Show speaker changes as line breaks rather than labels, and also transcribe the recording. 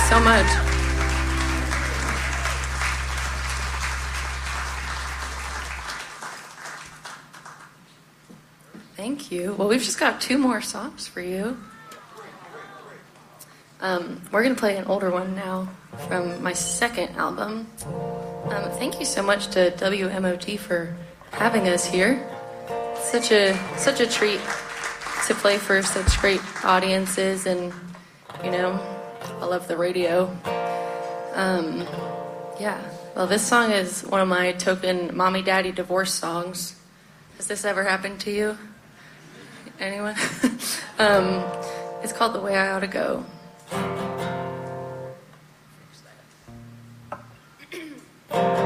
so much. Thank you. Well, we've just got 2 more songs for you. We're going to play an older one now from my second album. Thank you so much to WMOT for having us here. Such a treat to play for such great audiences, and I love the radio. Well, this song is one of my token mommy daddy divorce songs. Has this ever happened to you? Anyone? It's called The Way I Ought to Go.